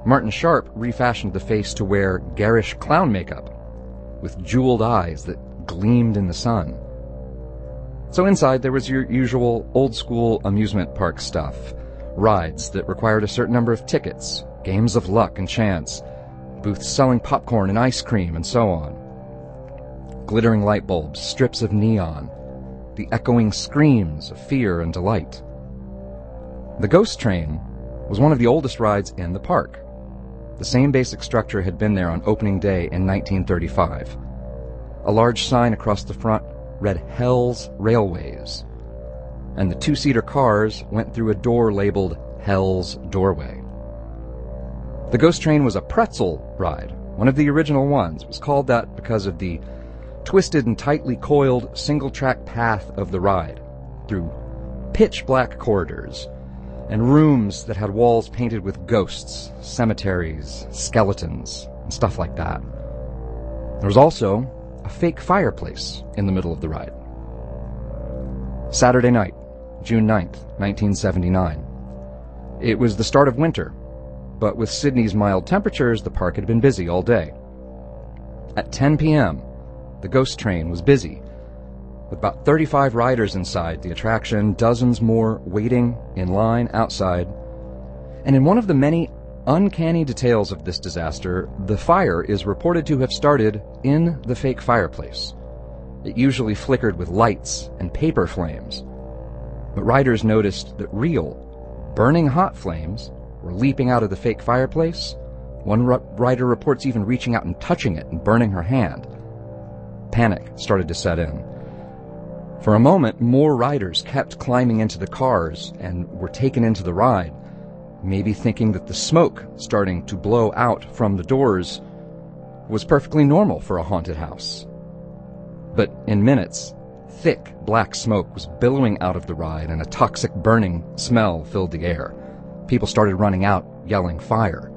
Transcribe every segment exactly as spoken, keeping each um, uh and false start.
Martin Sharp refashioned the face to wear garish clown makeup with jeweled eyes that gleamed in the sun. So inside there was your usual old-school amusement park stuff, rides that required a certain number of tickets, games of luck and chance, booths selling popcorn and ice cream, and so on. Glittering light bulbs, strips of neon, the echoing screams of fear and delight. The Ghost Train was one of the oldest rides in the park. The same basic structure had been there on opening day in nineteen thirty-five. A large sign across the front read Hell's Railways, and the two-seater cars went through a door labeled Hell's Doorway. The Ghost Train was a pretzel ride, one of the original ones. It was called that because of the twisted and tightly coiled single-track path of the ride through pitch-black corridors and rooms that had walls painted with ghosts, cemeteries, skeletons, and stuff like that. There was also a fake fireplace in the middle of the ride. Saturday night, June ninth, nineteen seventy-nine. It was the start of winter, but with Sydney's mild temperatures, the park had been busy all day. At ten p.m., the Ghost Train was busy, with about thirty-five riders inside the attraction, dozens more waiting in line outside. And in one of the many uncanny details of this disaster, the fire is reported to have started in the fake fireplace. It usually flickered with lights and paper flames, but riders noticed that real, burning hot flames were leaping out of the fake fireplace. One r- rider reports even reaching out and touching it and burning her hand. Panic started to set in. For a moment, more riders kept climbing into the cars and were taken into the ride, maybe thinking that the smoke starting to blow out from the doors was perfectly normal for a haunted house. But in minutes, thick black smoke was billowing out of the ride and a toxic burning smell filled the air. People started running out, yelling fire.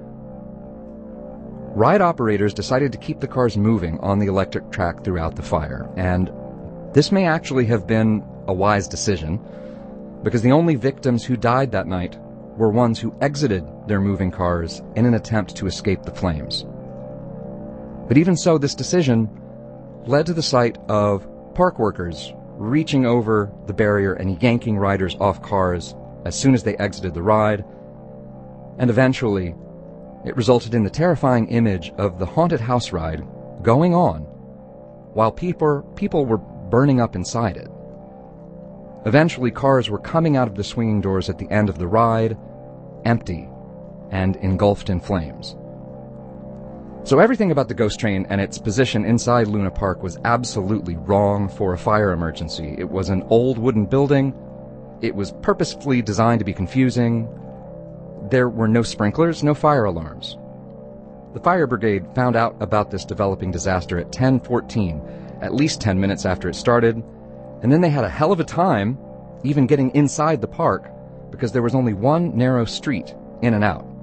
Ride operators decided to keep the cars moving on the electric track throughout the fire, and this may actually have been a wise decision, because the only victims who died that night were ones who exited their moving cars in an attempt to escape the flames. But even so, this decision led to the sight of park workers reaching over the barrier and yanking riders off cars as soon as they exited the ride, and eventually it resulted in the terrifying image of the haunted house ride going on while people, people were burning up inside it. Eventually, cars were coming out of the swinging doors at the end of the ride, empty and engulfed in flames. So everything about the Ghost Train and its position inside Luna Park was absolutely wrong for a fire emergency. It was an old wooden building. It was purposefully designed to be confusing. There were no sprinklers, no fire alarms. The fire brigade found out about this developing disaster at ten fourteen, at least ten minutes after it started, and then they had a hell of a time even getting inside the park because there was only one narrow street in and out.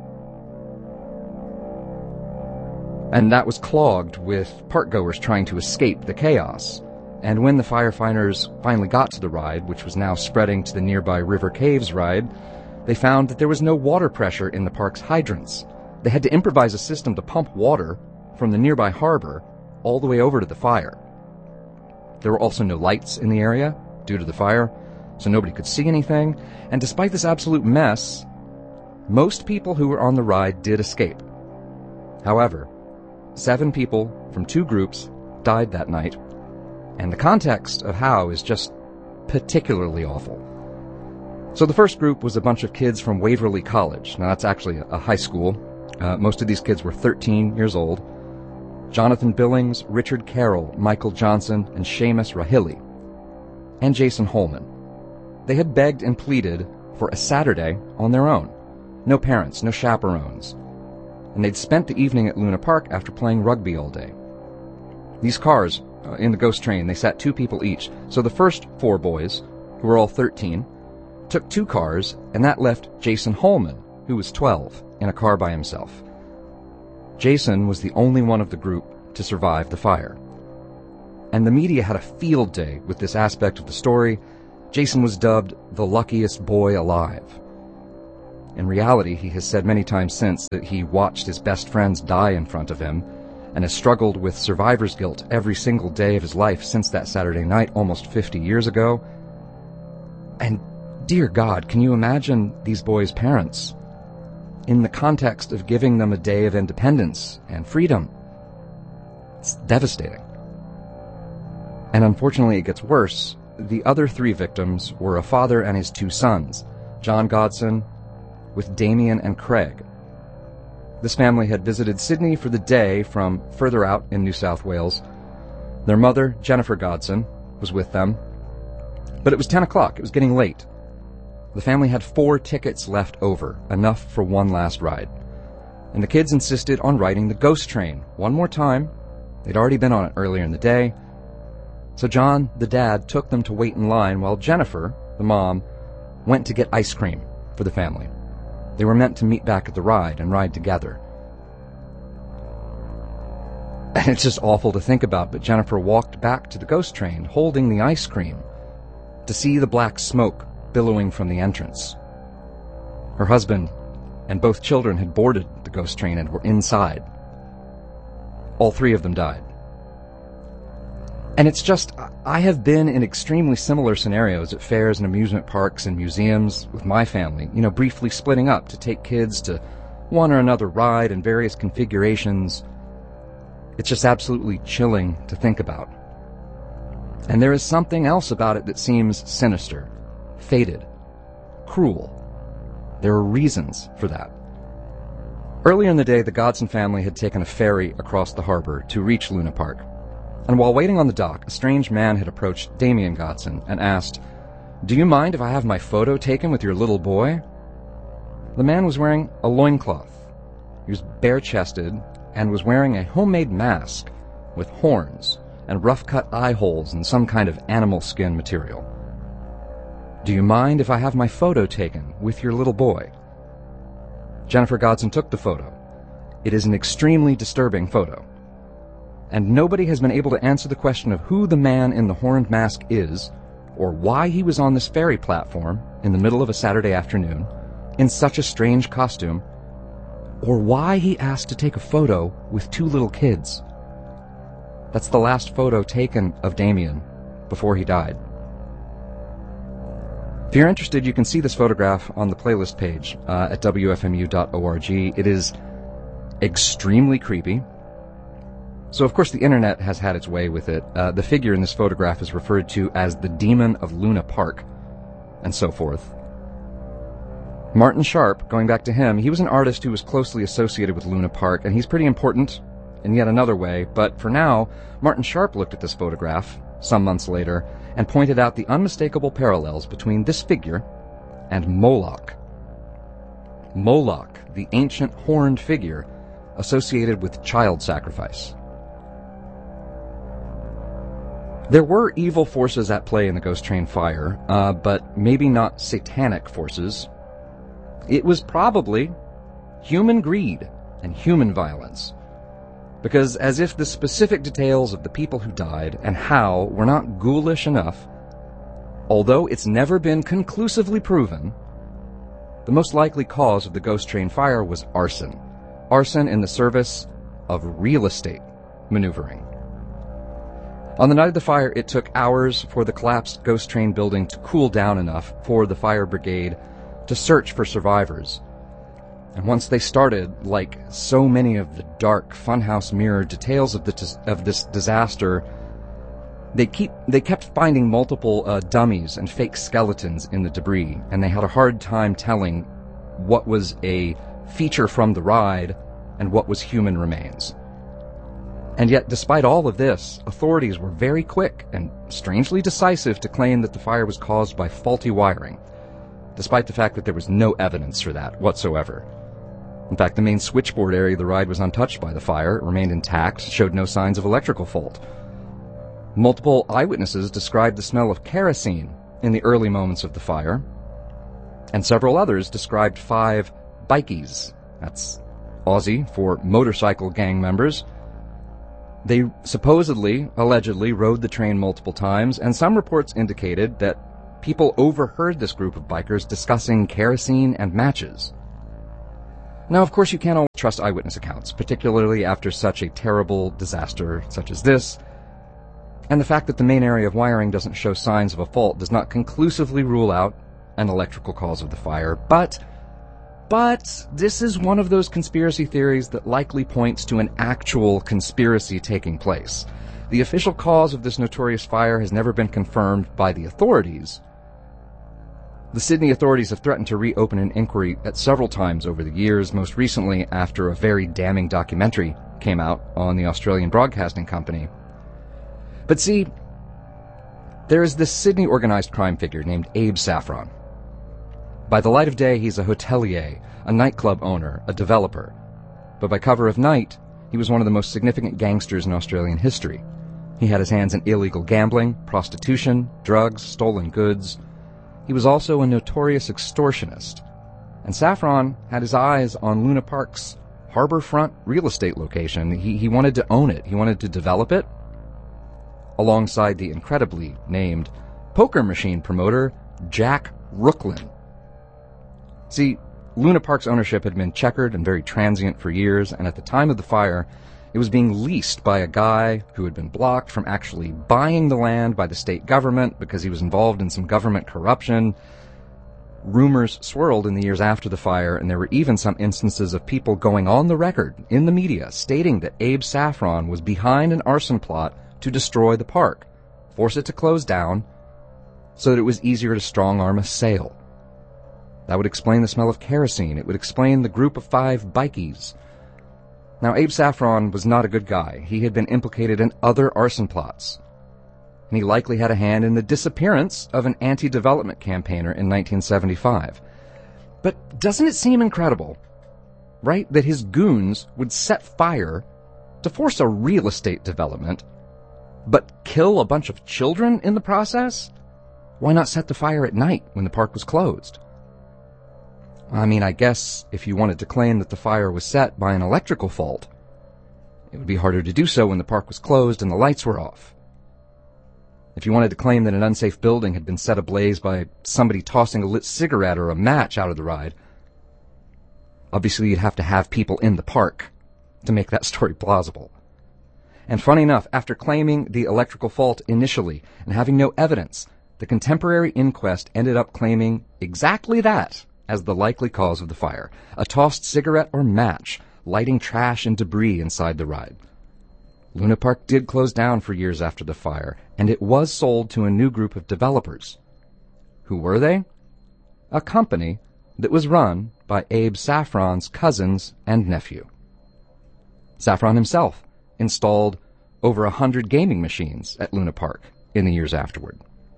And that was clogged with parkgoers trying to escape the chaos. And when the firefighters finally got to the ride, which was now spreading to the nearby River Caves ride, they found that there was no water pressure in the park's hydrants. They had to improvise a system to pump water from the nearby harbor all the way over to the fire. There were also no lights in the area due to the fire, so nobody could see anything. And despite this absolute mess, most people who were on the ride did escape. However, seven people from two groups died that night, and the context of how is just particularly awful. So the first group was a bunch of kids from Waverly College. Now that's actually a high school. Uh, most of these kids were thirteen years old. Jonathan Billings, Richard Carroll, Michael Johnson, and Seamus Rahilly, and Jason Holman. They had begged and pleaded for a Saturday on their own. No parents, no chaperones. And they'd spent the evening at Luna Park after playing rugby all day. These cars, uh, in the Ghost Train, they sat two people each. So the first four boys, who were all thirteen, took two cars, and that left Jason Holman, who was twelve, in a car by himself. Jason was the only one of the group to survive the fire. And the media had a field day with this aspect of the story. Jason was dubbed the luckiest boy alive. In reality, he has said many times since that he watched his best friends die in front of him and has struggled with survivor's guilt every single day of his life since that Saturday night almost fifty years ago. And dear God, can you imagine these boys' parents in the context of giving them a day of independence and freedom? It's devastating. And unfortunately, it gets worse. The other three victims were a father and his two sons, John Godson, with Damien and Craig. This family had visited Sydney for the day from further out in New South Wales. Their mother, Jennifer Godson, was with them. But it was ten o'clock. It was getting late. The family had four tickets left over, enough for one last ride. And the kids insisted on riding the ghost train one more time. They'd already been on it earlier in the day. So John, the dad, took them to wait in line while Jennifer, the mom, went to get ice cream for the family. They were meant to meet back at the ride and ride together. And it's just awful to think about, but Jennifer walked back to the ghost train holding the ice cream to see the black smoke billowing from the entrance. Her husband and both children had boarded the ghost train and were inside. All three of them died. And it's just, I have been in extremely similar scenarios at fairs and amusement parks and museums with my family, you know, briefly splitting up to take kids to one or another ride in various configurations. It's just absolutely chilling to think about. And there is something else about it that seems sinister, fated, cruel. There are reasons for that. Earlier in the day, the Godson family had taken a ferry across the harbor to reach Luna Park. And while waiting on the dock, a strange man had approached Damien Godson and asked, "Do you mind if I have my photo taken with your little boy?" The man was wearing a loincloth. He was bare-chested and was wearing a homemade mask with horns and rough-cut eye holes in some kind of animal skin material. "Do you mind if I have my photo taken with your little boy?" Jennifer Godson took the photo. It is an extremely disturbing photo. And nobody has been able to answer the question of who the man in the horned mask is, or why he was on this ferry platform in the middle of a Saturday afternoon in such a strange costume, or why he asked to take a photo with two little kids. That's the last photo taken of Damien before he died. If you're interested, you can see this photograph on the playlist page uh, at W F M U dot org. It is extremely creepy. So, of course, the internet has had its way with it. Uh, the figure in this photograph is referred to as the Demon of Luna Park, and so forth. Martin Sharp, going back to him, he was an artist who was closely associated with Luna Park, and he's pretty important in yet another way. But for now, Martin Sharp looked at this photograph some months later and pointed out the unmistakable parallels between this figure and Moloch. Moloch, the ancient horned figure associated with child sacrifice. There were evil forces at play in the ghost train fire, uh, but maybe not satanic forces. It was probably human greed and human violence. Because as if the specific details of the people who died and how were not ghoulish enough, although it's never been conclusively proven, the most likely cause of the ghost train fire was arson. Arson in the service of real estate maneuvering. On the night of the fire, it took hours for the collapsed ghost train building to cool down enough for the fire brigade to search for survivors. And once they started, like so many of the dark funhouse mirror details of the of this disaster, they keep they kept finding multiple uh, dummies and fake skeletons in the debris, and they had a hard time telling what was a feature from the ride and what was human remains. And yet, despite all of this, authorities were very quick and strangely decisive to claim that the fire was caused by faulty wiring, despite the fact that there was no evidence for that whatsoever. In fact, the main switchboard area of the ride was untouched by the fire. It remained intact, showed no signs of electrical fault. Multiple eyewitnesses described the smell of kerosene in the early moments of the fire, and several others described five bikies, that's Aussie for motorcycle gang members. They supposedly, allegedly, rode the train multiple times, and some reports indicated that people overheard this group of bikers discussing kerosene and matches Now, of course, you can't always trust eyewitness accounts, particularly after such a terrible disaster such as this, and the fact that the main area of wiring doesn't show signs of a fault does not conclusively rule out an electrical cause of the fire, but But this is one of those conspiracy theories that likely points to an actual conspiracy taking place. The official cause of this notorious fire has never been confirmed by the authorities. The Sydney authorities have threatened to reopen an inquiry at several times over the years, most recently after a very damning documentary came out on the Australian Broadcasting Company. But see, there is this Sydney organized crime figure named Abe Saffron. By the light of day, he's a hotelier, a nightclub owner, a developer. But by cover of night, he was one of the most significant gangsters in Australian history. He had his hands in illegal gambling, prostitution, drugs, stolen goods. He was also a notorious extortionist. And Saffron had his eyes on Luna Park's harborfront real estate location. He, he wanted to own it. He wanted to develop it, alongside the incredibly named poker machine promoter, Jack Rooklyn. See, Luna Park's ownership had been checkered and very transient for years, and at the time of the fire, it was being leased by a guy who had been blocked from actually buying the land by the state government because he was involved in some government corruption. Rumors swirled in the years after the fire, and there were even some instances of people going on the record in the media stating that Abe Saffron was behind an arson plot to destroy the park, force it to close down, so that it was easier to strong-arm a sale. That would explain the smell of kerosene. It would explain the group of five bikies. Now, Abe Saffron was not a good guy. He had been implicated in other arson plots, and he likely had a hand in the disappearance of an anti-development campaigner in nineteen seventy-five. But doesn't it seem incredible, right, that his goons would set fire to force a real estate development, but kill a bunch of children in the process? Why not set the fire at night when the park was closed? I mean, I guess if you wanted to claim that the fire was set by an electrical fault, it would be harder to do so when the park was closed and the lights were off. If you wanted to claim that an unsafe building had been set ablaze by somebody tossing a lit cigarette or a match out of the ride, obviously you'd have to have people in the park to make that story plausible. And funny enough, after claiming the electrical fault initially and having no evidence, the contemporary inquest ended up claiming exactly that as the likely cause of the fire, a tossed cigarette or match lighting trash and debris inside the ride. Luna Park did close down for years after the fire, and it was sold to a new group of developers. Who were they? A company that was run by Abe Saffron's cousins and nephew. Saffron himself installed over a hundred gaming machines at Luna Park in the years afterward.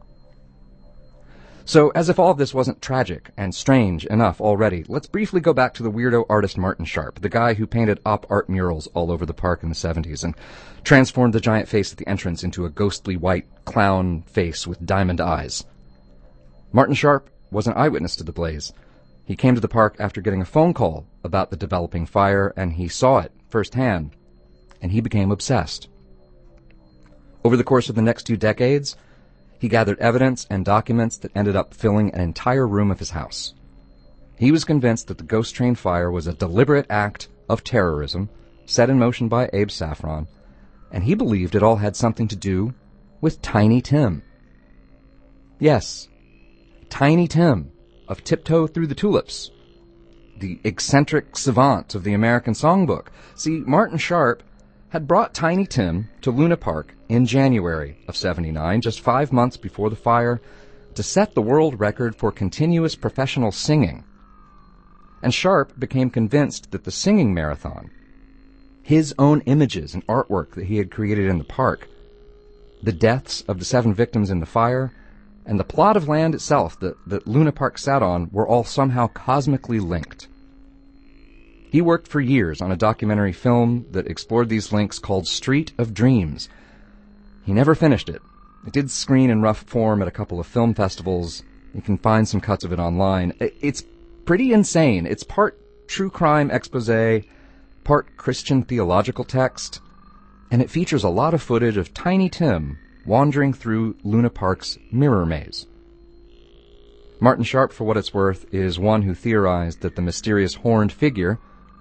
So, as if all of this wasn't tragic and strange enough already, let's briefly go back to the weirdo artist Martin Sharp, the guy who painted op art murals all over the park in the seventies and transformed the giant face at the entrance into a ghostly white clown face with diamond eyes. Martin Sharp was an eyewitness to the blaze. He came to the park after getting a phone call about the developing fire, and he saw it firsthand, and he became obsessed. Over the course of the next two decades, he gathered evidence and documents that ended up filling an entire room of his house. He was convinced that the Ghost Train fire was a deliberate act of terrorism set in motion by Abe Saffron, and he believed it all had something to do with Tiny Tim. Yes, Tiny Tim of Tiptoe Through the Tulips, the eccentric savant of the American Songbook. See, Martin Sharp had brought Tiny Tim to Luna Park in January of seventy-nine, just five months before the fire, to set the world record for continuous professional singing. And Sharp became convinced that the singing marathon, his own images and artwork that he had created in the park, the deaths of the seven victims in the fire, and the plot of land itself that, that Luna Park sat on were all somehow cosmically linked. He worked for years on a documentary film that explored these links called Street of Dreams. He never finished it. It did screen in rough form at a couple of film festivals. You can find some cuts of it online. It's pretty insane. It's part true crime expose, part Christian theological text, and it features a lot of footage of Tiny Tim wandering through Luna Park's mirror maze. Martin Sharp, for what it's worth, is one who theorized that the mysterious horned figure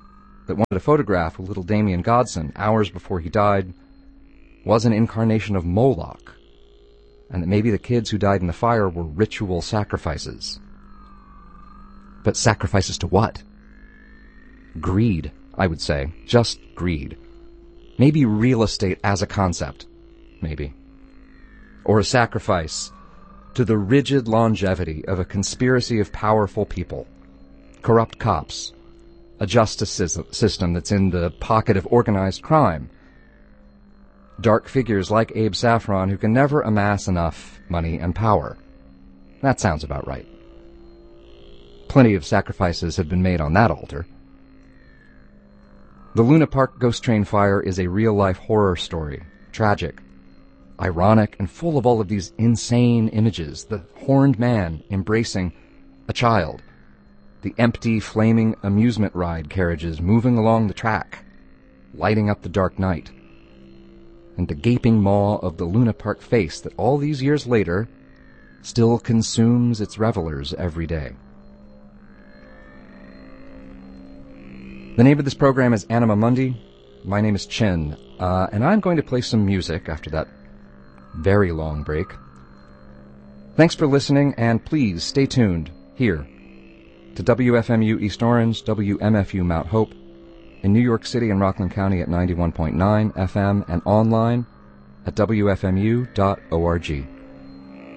that wanted a photograph of little Damien Godson hours before he died was an incarnation of Moloch, and that maybe the kids who died in the fire were ritual sacrifices. But sacrifices to what? Greed, I would say. Just greed. Maybe real estate as a concept. Maybe. Or a sacrifice to the rigid longevity of a conspiracy of powerful people, corrupt cops, a justice system that's in the pocket of organized crime, dark figures like Abe Saffron who can never amass enough money and power. That sounds about right. Plenty of sacrifices have been made on that altar. The Luna Park Ghost Train fire is a real-life horror story, tragic, ironic, and full of all of these insane images. The horned man embracing a child, the empty, flaming amusement ride carriages moving along the track, lighting up the dark night, and the gaping maw of the Luna Park face that all these years later still consumes its revelers every day. The name of this program is Anima Mundi. My name is Chin, uh, and I'm going to play some music after that very long break. Thanks for listening, and please stay tuned here to W F M U East Orange, W M F U Mount Hope, in New York City and Rockland County at ninety-one point nine F M, and online at W F M U dot org.